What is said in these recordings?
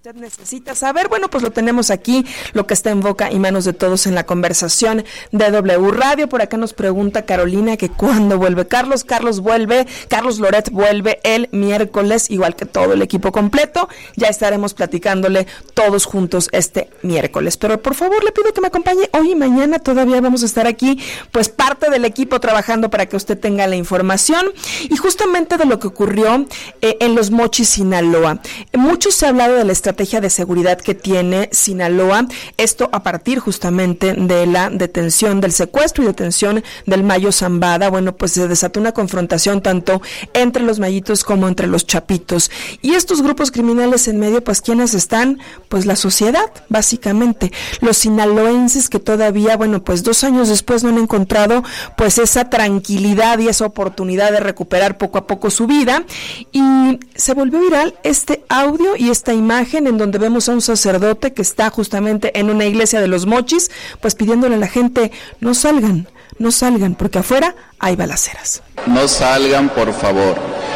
usted necesita saber, bueno, pues lo tenemos aquí, lo que está en boca y manos de todos en la conversación de W Radio. Por acá nos pregunta Carolina que cuándo vuelve Carlos. Carlos Loret vuelve el miércoles, igual que todo el equipo completo. Ya estaremos platicándole todos juntos este miércoles. Pero por favor le pido que me acompañe hoy y mañana. Todavía vamos a estar aquí, pues parte del equipo trabajando para que usted tenga la información. Y justamente de lo que ocurrió en Los Mochis, Sinaloa. Mucho se ha hablado de la estrategia de seguridad que tiene Sinaloa, esto a partir justamente de la detención, del secuestro y detención del Mayo Zambada. Bueno, pues se desató una confrontación tanto entre los mayitos como entre los chapitos. Y estos grupos criminales en medio, pues ¿quiénes están? Pues la sociedad, básicamente. Los sinaloenses que todavía, bueno, pues 2 años después no han encontrado pues esa tranquilidad y esa oportunidad de recuperar poco a poco su vida. Y se volvió viral este audio y esta imagen en donde vemos a un sacerdote que está justamente en una iglesia de Los Mochis, pues pidiéndole a la gente, no salgan, porque afuera hay balaceras. No salgan, por favor.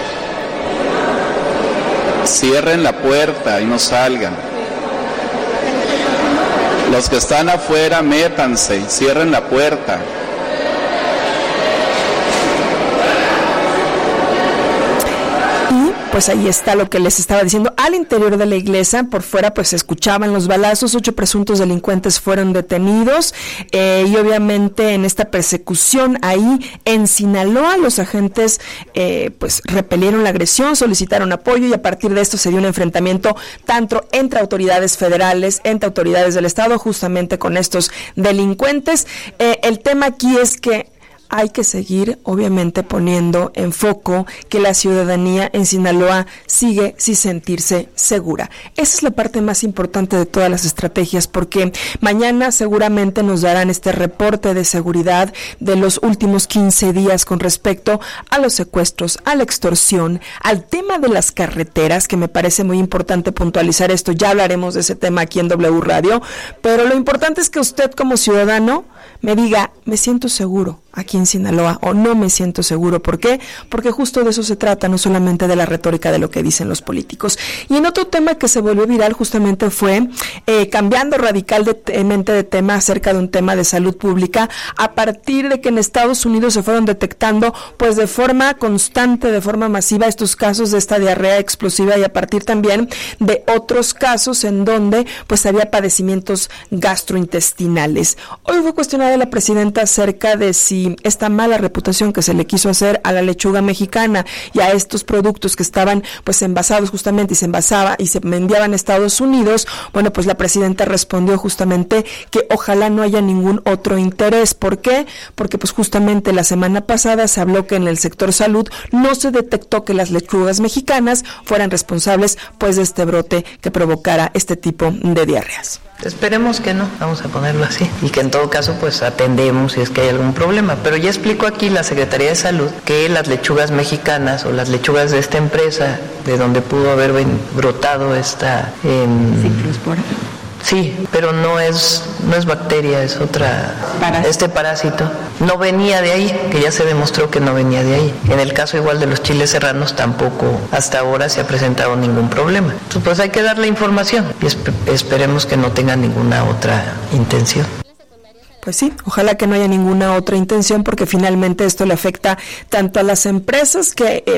Cierren la puerta y no salgan. Los que están afuera, métanse, cierren la puerta. Pues ahí está lo que les estaba diciendo. Al interior de la iglesia, por fuera, pues se escuchaban los balazos. 8 presuntos delincuentes fueron detenidos. Y obviamente en esta persecución ahí en Sinaloa, los agentes pues repelieron la agresión, solicitaron apoyo y a partir de esto se dio un enfrentamiento tanto entre autoridades federales, entre autoridades del estado, justamente con estos delincuentes. El tema aquí es que hay que seguir, obviamente, poniendo en foco que la ciudadanía en Sinaloa sigue sin sentirse segura. Esa es la parte más importante de todas las estrategias, porque mañana seguramente nos darán este reporte de seguridad de los últimos 15 días con respecto a los secuestros, a la extorsión, al tema de las carreteras, que me parece muy importante puntualizar esto. Ya hablaremos de ese tema aquí en W Radio, pero lo importante es que usted como ciudadano me diga, me siento seguro aquí en Sinaloa o no me siento seguro. ¿Por qué? Porque justo de eso se trata, no solamente de la retórica de lo que dicen los políticos. Y en otro tema que se volvió viral justamente fue cambiando radicalmente de tema acerca de un tema de salud pública, a partir de que en Estados Unidos se fueron detectando pues de forma constante, de forma masiva estos casos de esta diarrea explosiva y a partir también de otros casos en donde pues había padecimientos gastrointestinales. Hoy fue cuestionada la presidenta acerca de si esta mala reputación que se le quiso hacer a la lechuga mexicana y a estos productos que estaban pues envasados justamente y se envasaba y se enviaban a Estados Unidos, bueno, pues la presidenta respondió justamente que ojalá no haya ningún otro interés. ¿Por qué? Porque pues justamente la semana pasada se habló que en el sector salud no se detectó que las lechugas mexicanas fueran responsables pues de este brote que provocara este tipo de diarreas. Esperemos que no, vamos a ponerlo así, y que en todo caso pues atendemos si es que hay algún problema, pero ya explicó aquí la Secretaría de Salud que las lechugas mexicanas o las lechugas de esta empresa de donde pudo haber brotado esta ciclospora. Sí, pero no es bacteria, es otra, este parásito. No venía de ahí, que ya se demostró que no venía de ahí. En el caso igual de los chiles serranos tampoco hasta ahora se ha presentado ningún problema. Entonces pues hay que darle información y esperemos que no tenga ninguna otra intención. Pues sí, ojalá que no haya ninguna otra intención, porque finalmente esto le afecta tanto a las empresas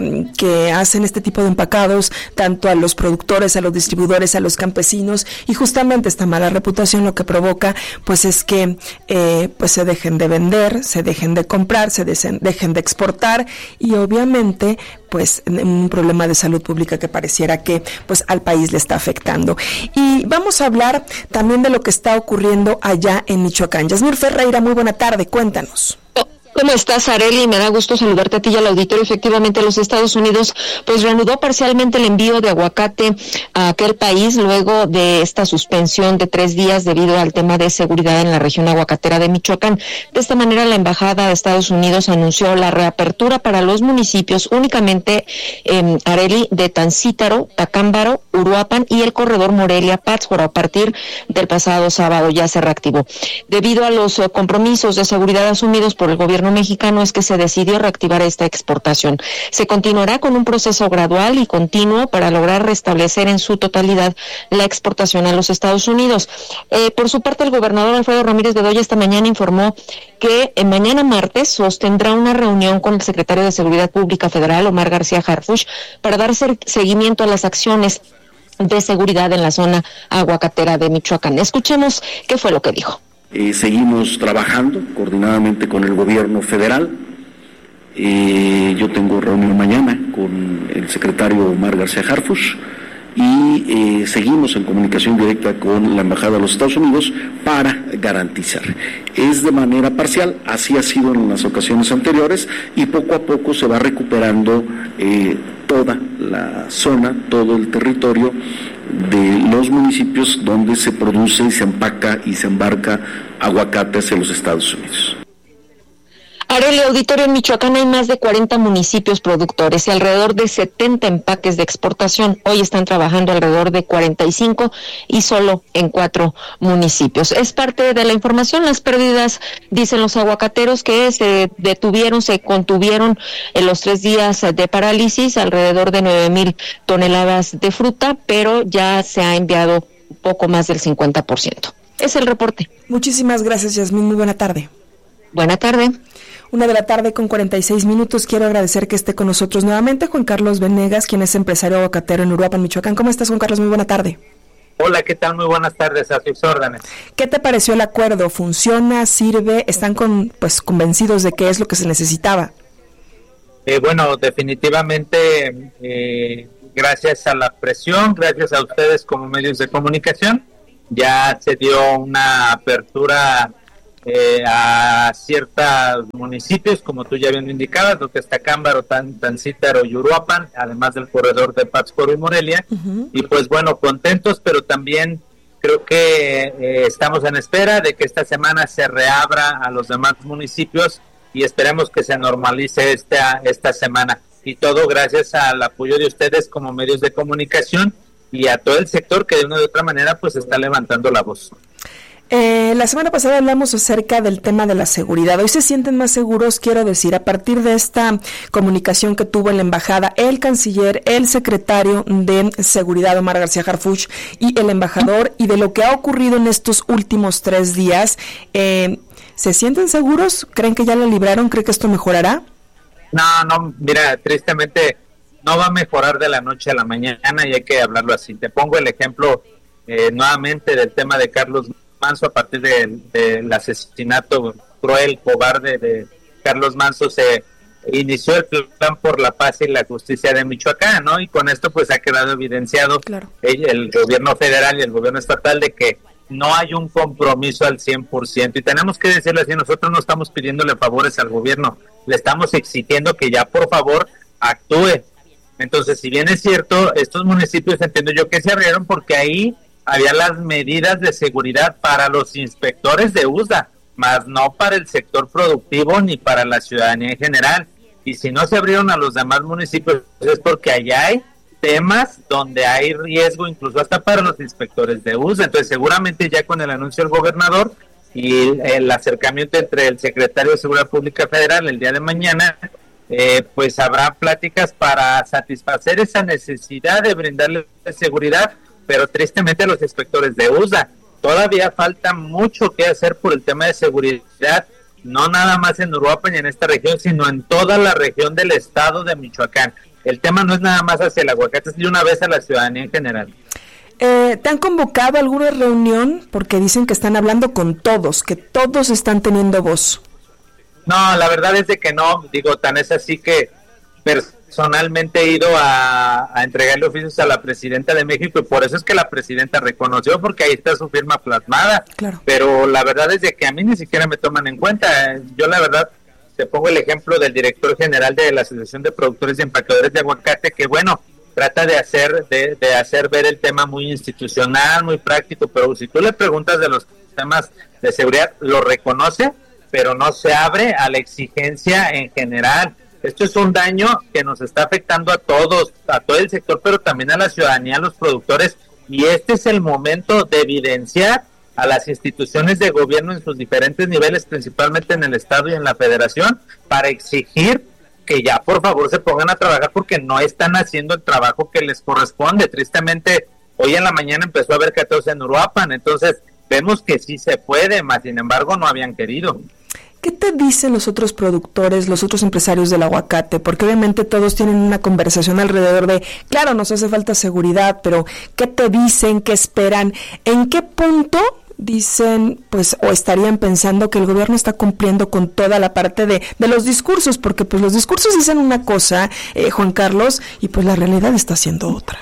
que hacen este tipo de empacados, tanto a los productores, a los distribuidores, a los campesinos, y justamente esta mala reputación lo que provoca pues es que pues se dejen de vender, se dejen de comprar, se dejen de exportar y obviamente pues un problema de salud pública que pareciera que pues al país le está afectando. Y vamos a hablar también de lo que está ocurriendo allá en Michoacán. Yasmín Ferreira, muy buena tarde, cuéntanos. ¿Cómo estás, Arely? Me da gusto saludarte a ti y al auditorio. Efectivamente, los Estados Unidos pues reanudó parcialmente el envío de aguacate a aquel país luego de esta suspensión de 3 días debido al tema de seguridad en la región aguacatera de Michoacán. De esta manera, la Embajada de Estados Unidos anunció la reapertura para los municipios únicamente, Arely, de Tancítaro, Tacámbaro, Uruapan y el corredor Morelia-Pátzcuaro. A partir del pasado sábado ya se reactivó. Debido a los compromisos de seguridad asumidos por el gobierno gobierno mexicano es que se decidió reactivar esta exportación. Se continuará con un proceso gradual y continuo para lograr restablecer en su totalidad la exportación a los Estados Unidos. Por su parte, el gobernador Alfredo Ramírez Bedoya esta mañana informó que mañana martes sostendrá una reunión con el secretario de Seguridad Pública Federal, Omar García Harfuch, para dar seguimiento a las acciones de seguridad en la zona aguacatera de Michoacán. Escuchemos qué fue lo que dijo. Seguimos trabajando coordinadamente con el gobierno federal. Yo tengo reunión mañana con el secretario Omar García Harfuch y seguimos en comunicación directa con la Embajada de los Estados Unidos para garantizar. Es de manera parcial, así ha sido en las ocasiones anteriores, y poco a poco se va recuperando toda la zona, todo el territorio de los municipios donde se produce y se empaca y se embarca aguacate hacia los Estados Unidos. Arely, auditorio, en Michoacán hay más de 40 municipios productores y alrededor de 70 empaques de exportación. Hoy están trabajando alrededor de 45 y solo en 4 municipios. Es parte de la información. Las pérdidas, dicen los aguacateros, que se contuvieron en los 3 días de parálisis, alrededor de 9,000 toneladas de fruta, pero ya se ha enviado poco más del 50%. Es el reporte. Muchísimas gracias, Yasmín. Muy buena tarde. Buena tarde. 1:46 p.m. Quiero agradecer que esté con nosotros nuevamente Juan Carlos Venegas, quien es empresario aguacatero en Uruapan, Michoacán. ¿Cómo estás, Juan Carlos? Muy buena tarde. Hola, ¿qué tal? Muy buenas tardes, a sus órdenes. ¿Qué te pareció el acuerdo? ¿Funciona? ¿Sirve? ¿Están convencidos de que es lo que se necesitaba? Bueno, definitivamente, gracias a la presión, gracias a ustedes como medios de comunicación, ya se dio una apertura a ciertos municipios, como tú ya bien indicabas, lo que está Cámbaro, Tancítaro y Uruapan, además del corredor de Pátzcuaro y Morelia. Uh-huh. Y pues bueno, contentos, pero también creo que estamos en espera de que esta semana se reabra a los demás municipios y esperemos que se normalice esta semana. Y todo gracias al apoyo de ustedes como medios de comunicación y a todo el sector que de una u otra manera pues está levantando la voz. La semana pasada hablamos acerca del tema de la seguridad. Hoy se sienten más seguros, quiero decir, a partir de esta comunicación que tuvo en la embajada el canciller, el secretario de Seguridad, Omar García Harfuch, y el embajador, y de lo que ha ocurrido en estos últimos 3 días. ¿Se sienten seguros? ¿Creen que ya la libraron? ¿Creen que esto mejorará? No, mira, tristemente no va a mejorar de la noche a la mañana y hay que hablarlo así. Te pongo el ejemplo nuevamente del tema de Carlos Manso. A partir del asesinato cruel, cobarde de Carlos Manso, se inició el plan por la paz y la justicia de Michoacán, ¿no? Y con esto pues ha quedado evidenciado, claro, el gobierno federal y el gobierno estatal de que no hay un compromiso al 100%, y tenemos que decirlo así, nosotros no estamos pidiéndole favores al gobierno, le estamos exigiendo que ya por favor actúe. Entonces, si bien es cierto, estos municipios entiendo yo que se abrieron porque ahí había las medidas de seguridad para los inspectores de USDA, más no para el sector productivo ni para la ciudadanía en general. Y si no se abrieron a los demás municipios es porque allá hay temas donde hay riesgo incluso hasta para los inspectores de USDA. Entonces seguramente ya con el anuncio del gobernador y el acercamiento entre el secretario de Seguridad Pública Federal el día de mañana, pues habrá pláticas para satisfacer esa necesidad de brindarle seguridad, pero tristemente a los inspectores de USDA. Todavía falta mucho que hacer por el tema de seguridad, no nada más en Uruapan y en esta región, sino en toda la región del estado de Michoacán. El tema no es nada más hacia el aguacate, es de una vez a la ciudadanía en general. ¿Te han convocado a alguna reunión? Porque dicen que están hablando con todos, que todos están teniendo voz. No, la verdad es de que no, tan es así que personalmente he ido a entregarle oficios a la presidenta de México y por eso es que la presidenta reconoció, porque ahí está su firma plasmada. Claro. Pero la verdad es de que a mí ni siquiera me toman en cuenta. Yo la verdad te pongo el ejemplo del director general de la Asociación de Productores y Empacadores de Aguacate, que bueno, trata de hacer ver el tema muy institucional, muy práctico, pero si tú le preguntas de los temas de seguridad, lo reconoce, pero no se abre a la exigencia en general. Esto es un daño que nos está afectando a todos, a todo el sector, pero también a la ciudadanía, a los productores, y este es el momento de evidenciar a las instituciones de gobierno en sus diferentes niveles, principalmente en el Estado y en la Federación, para exigir que ya por favor se pongan a trabajar porque no están haciendo el trabajo que les corresponde. Tristemente, hoy en la mañana empezó a haber 14 en Uruapan, entonces vemos que sí se puede, mas sin embargo no habían querido. ¿Qué te dicen los otros productores, los otros empresarios del aguacate? Porque obviamente todos tienen una conversación alrededor de, claro, nos hace falta seguridad, pero ¿qué te dicen? ¿Qué esperan? ¿En qué punto dicen, pues, o estarían pensando que el gobierno está cumpliendo con toda la parte de los discursos? Porque pues los discursos dicen una cosa, Juan Carlos, y pues la realidad está siendo otra.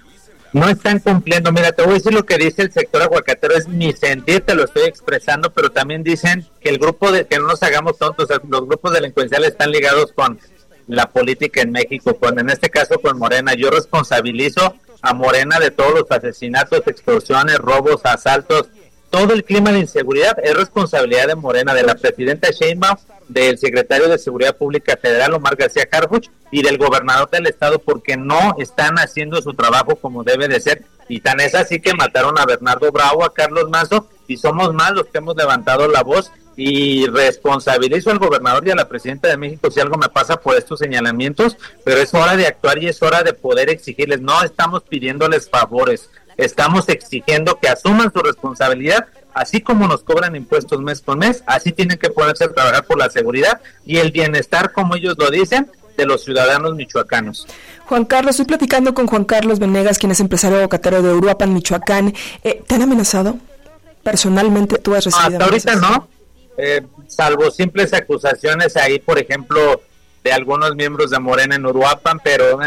No están cumpliendo. Mira, te voy a decir lo que dice el sector aguacatero, es mi sentir, te lo estoy expresando, pero también dicen que el grupo que no nos hagamos tontos, los grupos delincuenciales están ligados con la política en México, en este caso con Morena. Yo responsabilizo a Morena de todos los asesinatos, extorsiones, robos, asaltos, todo el clima de inseguridad es responsabilidad de Morena, de la presidenta Sheinbaum, del secretario de Seguridad Pública Federal, Omar García Harfuch, y del gobernador del estado, porque no están haciendo su trabajo como debe de ser, y tan es así que mataron a Bernardo Bravo, a Carlos Manzo, y somos más los que hemos levantado la voz, y responsabilizo al gobernador y a la presidenta de México si algo me pasa por estos señalamientos, pero es hora de actuar y es hora de poder exigirles. No estamos pidiéndoles favores, estamos exigiendo que asuman su responsabilidad, así como nos cobran impuestos mes con mes, así tienen que ponerse a trabajar por la seguridad y el bienestar, como ellos lo dicen, de los ciudadanos michoacanos. Juan Carlos, estoy platicando con Juan Carlos Venegas, quien es empresario aguacatero de Uruapan, Michoacán. ¿Te han amenazado? Personalmente, ¿tú has recibido amenazas? Hasta ahorita no, salvo simples acusaciones ahí, por ejemplo, de algunos miembros de Morena en Uruapan, pero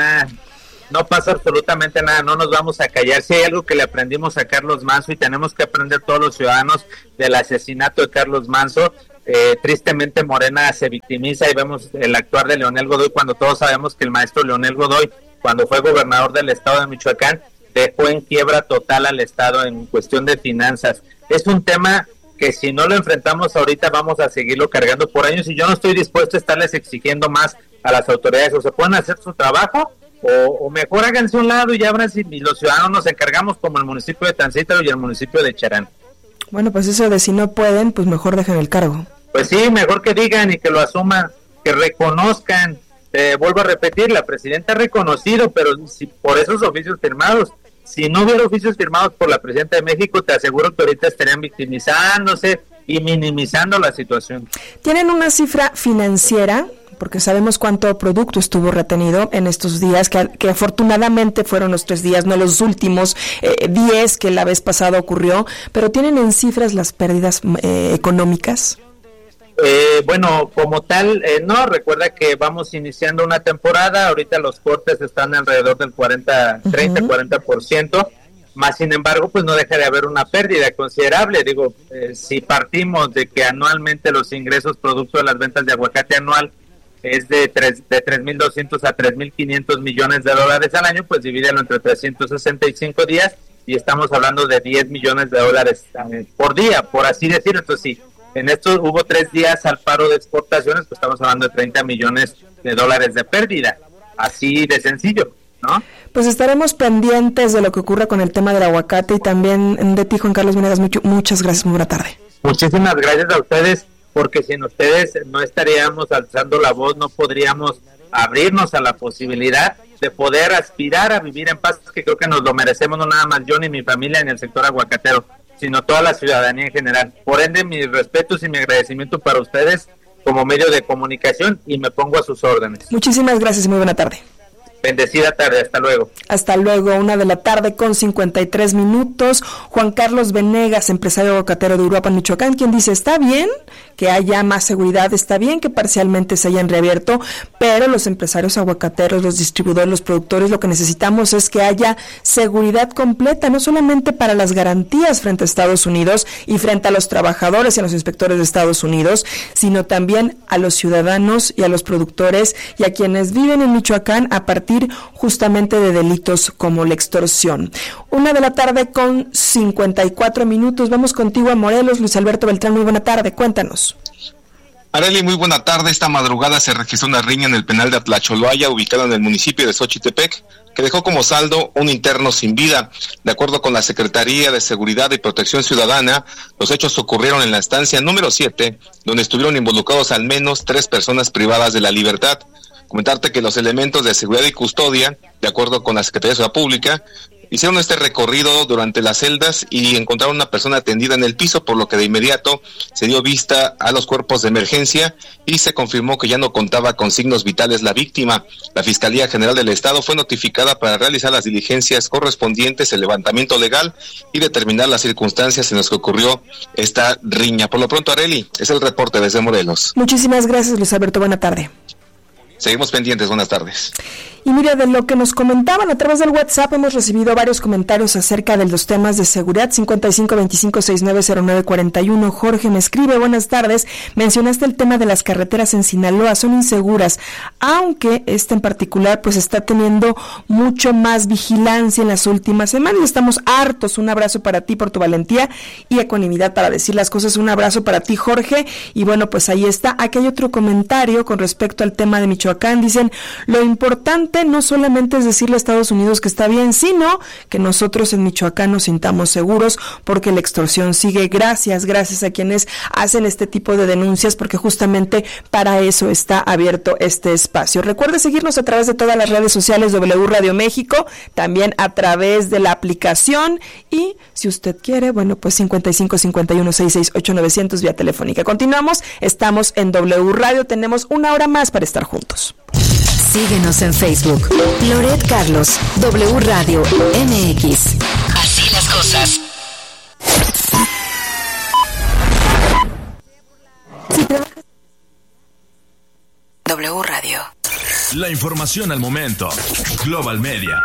no pasa absolutamente nada, no nos vamos a callar. Si hay algo que le aprendimos a Carlos Manzo y tenemos que aprender todos los ciudadanos del asesinato de Carlos Manzo, tristemente Morena se victimiza y vemos el actuar de Leonel Godoy cuando todos sabemos que el maestro Leonel Godoy, cuando fue gobernador del estado de Michoacán, dejó en quiebra total al estado en cuestión de finanzas. Es un tema que si no lo enfrentamos ahorita vamos a seguirlo cargando por años y yo no estoy dispuesto a estarles exigiendo más a las autoridades. O se pueden hacer su trabajo o mejor háganse un lado y abran, y los ciudadanos nos encargamos, como el municipio de Tancítaro y el municipio de Charán. Bueno, pues eso de si no pueden, pues mejor dejen el cargo. Pues sí, mejor que digan y que lo asuman, que reconozcan. Vuelvo a repetir, la presidenta ha reconocido, pero si por esos oficios firmados, si no hubiera oficios firmados por la presidenta de México, te aseguro que ahorita estarían victimizándose y minimizando la situación. ¿Tienen una cifra financiera? Porque sabemos cuánto producto estuvo retenido en estos días, que afortunadamente fueron los 3 días, no los últimos 10 que la vez pasada ocurrió, pero ¿tienen en cifras las pérdidas económicas? Bueno, como tal, no, recuerda que vamos iniciando una temporada, ahorita los cortes están alrededor del 30-40%, más sin embargo, pues no deja de haber una pérdida considerable. Digo, si partimos de que anualmente los ingresos producto de las ventas de aguacate anual es de 3.200 a 3.500 millones de dólares al año, pues divídelo entre 365 días y estamos hablando de 10 millones de dólares por día, por así decirlo. Entonces, si en estos hubo 3 días al paro de exportaciones, pues estamos hablando de 30 millones de dólares de pérdida, así de sencillo, ¿no? Pues estaremos pendientes de lo que ocurra con el tema del aguacate y también de ti, Juan Carlos Venegas. Muchas gracias, muy buena tarde. Muchísimas gracias a ustedes, porque sin ustedes no estaríamos alzando la voz, no podríamos abrirnos a la posibilidad de poder aspirar a vivir en paz, que creo que nos lo merecemos, no nada más yo ni mi familia en el sector aguacatero, sino toda la ciudadanía en general. Por ende, mis respetos y mi agradecimiento para ustedes como medio de comunicación y me pongo a sus órdenes. Muchísimas gracias y muy buena tarde. Bendecida tarde, hasta luego. Hasta luego, 1:53 p.m. Juan Carlos Venegas, empresario aguacatero de Uruapan, Michoacán, quien dice, está bien que haya más seguridad, está bien que parcialmente se hayan reabierto, pero los empresarios aguacateros, los distribuidores, los productores, lo que necesitamos es que haya seguridad completa, no solamente para las garantías frente a Estados Unidos y frente a los trabajadores y a los inspectores de Estados Unidos, sino también a los ciudadanos y a los productores y a quienes viven en Michoacán a partir justamente de delitos como la extorsión. 1:54 p.m. Vamos contigo a Morelos. Luis Alberto Beltrán, muy buena tarde, cuéntanos. Arely, muy buena tarde. Esta madrugada se registró una riña en el penal de Atlacholoaya, ubicado en el municipio de Xochitepec, que dejó como saldo un interno sin vida. De acuerdo con la Secretaría de Seguridad y Protección Ciudadana, los hechos ocurrieron en la estancia número 7, donde estuvieron involucrados al menos 3 personas privadas de la libertad. Comentarte que los elementos de seguridad y custodia, de acuerdo con la Secretaría de Seguridad Pública, hicieron este recorrido durante las celdas y encontraron una persona tendida en el piso, por lo que de inmediato se dio vista a los cuerpos de emergencia y se confirmó que ya no contaba con signos vitales la víctima. La Fiscalía General del Estado fue notificada para realizar las diligencias correspondientes, el levantamiento legal y determinar las circunstancias en las que ocurrió esta riña. Por lo pronto, Arely, es el reporte desde Morelos. Muchísimas gracias, Luis Alberto. Buena tarde. Seguimos pendientes, buenas tardes. Y mira, de lo que nos comentaban a través del WhatsApp, hemos recibido varios comentarios acerca de los temas de seguridad. 5525690941. Jorge me escribe: buenas tardes, mencionaste el tema de las carreteras en Sinaloa, son inseguras, aunque este en particular pues está teniendo mucho más vigilancia en las últimas semanas. Estamos hartos. Un abrazo para ti por tu valentía y ecuanimidad para decir las cosas. Un abrazo para ti, Jorge. Y bueno, pues ahí está. Aquí hay otro comentario con respecto al tema de Michoacán. Dicen: lo importante no solamente es decirle a Estados Unidos que está bien, sino que nosotros en Michoacán nos sintamos seguros, porque la extorsión sigue. Gracias a quienes hacen este tipo de denuncias, porque justamente para eso está abierto este espacio. Recuerde seguirnos a través de todas las redes sociales W Radio México, también a través de la aplicación, y si usted quiere, bueno, pues 5551668900 vía telefónica. Continuamos, estamos en W Radio, tenemos una hora más para estar juntos. Síguenos en Facebook, Loret Carlos, W Radio MX. Así las cosas. W Radio. La información al momento. Global Media.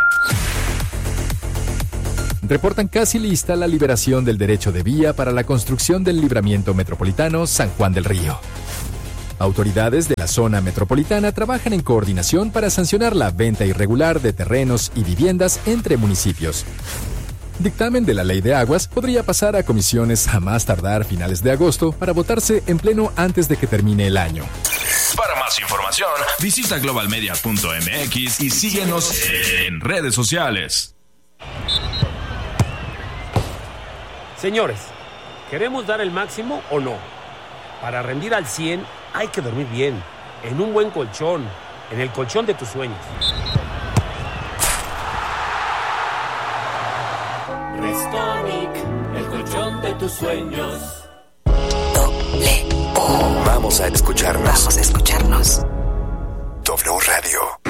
Reportan casi lista la liberación del derecho de vía para la construcción del libramiento metropolitano San Juan del Río. Autoridades de la zona metropolitana trabajan en coordinación para sancionar la venta irregular de terrenos y viviendas entre municipios. Dictamen de la Ley de Aguas podría pasar a comisiones a más tardar finales de agosto para votarse en pleno antes de que termine el año. Para más información, visita globalmedia.mx y síguenos en redes sociales. Señores, ¿queremos dar el máximo o no? Para rendir al 100 hay que dormir bien, en un buen colchón, en el colchón de tus sueños. Restonic, el colchón de tus sueños. W. Vamos a escucharnos. Vamos a escucharnos. W Radio.